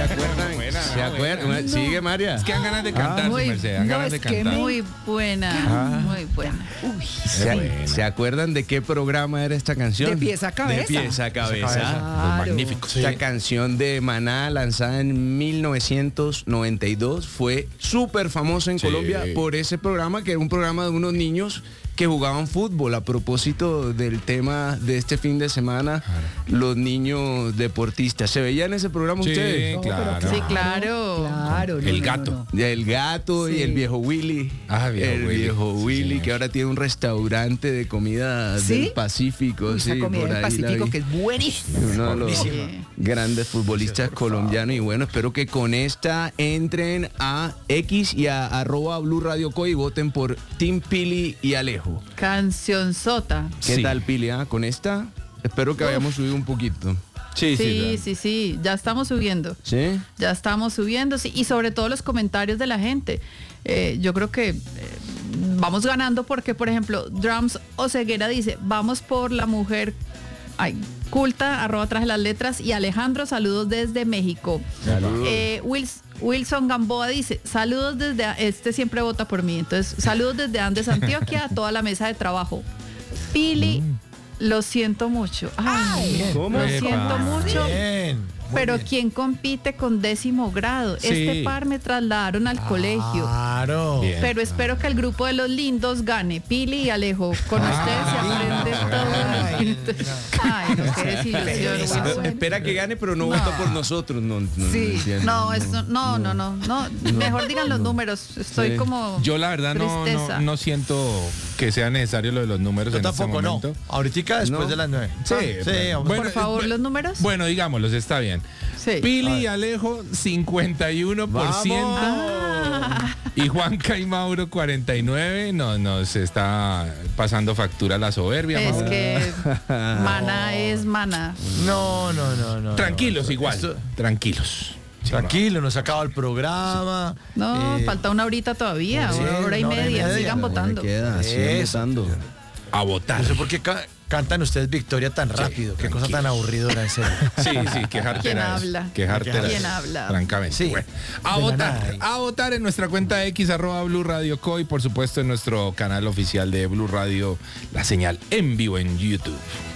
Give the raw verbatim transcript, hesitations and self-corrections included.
¿Se acuerdan? Buena, ¿Se no, acuerdan? buena. Sigue, María. Es que dan ganas de cantar, Muy- su merced, dan no, ganas es de que cantar. muy buena, Ah. muy buena. Uy, ¿Se, buena. ¿Se acuerdan de qué programa era esta canción? de pies a cabeza. De pies a cabeza. Claro. Los magníficos. Esta canción de Maná, lanzada en mil novecientos noventa y dos, fue súper famosa en Sí. Colombia por ese programa, que era un programa de unos niños que jugaban fútbol. A propósito del tema de este fin de semana, los niños deportistas. ¿Se veía en ese programa Sí, ustedes? claro. Sí, claro. Claro, no, El no, gato. no, no. Y el gato y Sí. el viejo Willy. Ah, viejo el Willy. viejo Sí, Willy, señor. que ahora tiene un restaurante de comida ¿Sí? del Pacífico. Uy, esa sí, comida por del ahí la Pacífico vi. que es buenísima. Uno de los Sí. grandes futbolistas colombianos. Y bueno, espero que con esta entren a X y a arroba Blue Radio Co y voten por Team Pili y Alejo. Canción sota. ¿Qué Sí. tal, Pili? ah? Con esta espero que hayamos subido un poquito. Sí, Sí, sí, sí, ya estamos subiendo. ¿Sí? Ya estamos subiendo, sí, y sobre todo los comentarios de la gente. Eh, yo creo que eh, vamos ganando porque, por ejemplo, Drums Oceguera dice, vamos por la mujer ay, culta, arroba traje las letras, y Alejandro, saludos desde México. Saludos. Eh, Wils- Wilson Gamboa dice, saludos desde, este siempre vota por mí, entonces, saludos desde Andes, Antioquia, a toda la mesa de trabajo. Pili, lo siento mucho. Ay, ¿Cómo? lo Epa. siento mucho. Bien. muy Pero bien. ¿quién compite con décimo grado? Sí. Este par me trasladaron al colegio. Claro. Bien. Pero espero que el grupo de los lindos gane. Pili y Alejo, con ustedes se aprende todo. Ay, no, qué desilusión. Bueno, Wilson. espera que gane, pero no, vota por nosotros. No, no, no Sí, entiendo. no, esto, no, no, no, no. Mejor digan los números. Estoy Sí. como Yo la verdad no, tristeza. no, no siento que sea necesario lo de los números Yo en tampoco, este no. momento. Ahorita después No. de las nueve. Sí, sí, bueno. hombre. Por favor, eh, los números. Bueno, digámoslos, está bien. Sí. Pili y Alejo, cincuenta y uno por ciento. Ah, Y Juanca y Mauro, cuarenta y nueve. No, nos está pasando factura la soberbia, es Mauro. que mana es mana. No, no, no, no. Tranquilos, no. igual. Esto- Tranquilos. Tranquilo, nos acaba el programa. No, Eh, falta una horita todavía, sí, una hora y una hora y media. media. Sigan Bueno, votando. queda, sigan Eso. votando. A votar. No sé por qué ca- cantan ustedes Victoria tan rápido. Qué cosa tan aburridora, en serio. Sí, sí, qué jartera ¿Quién es, habla? Qué jartera ¿Quién es, habla? Francamente. Sí. Bueno, a De la votar, nada ahí. a votar en nuestra cuenta X, arroba Blue Radio Co, y por supuesto en nuestro canal oficial de Blue Radio, la señal en vivo en YouTube.